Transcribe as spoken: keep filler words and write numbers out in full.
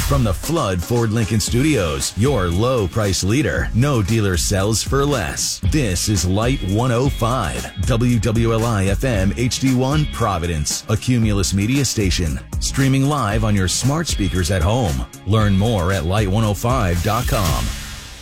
From the Flood Ford Lincoln Studios, your low price leader. No dealer sells for less. This is Light one oh five, W W L I F M H D one Providence, a Cumulus Media station. Streaming live on your smart speakers at home. Learn more at light one oh five dot com.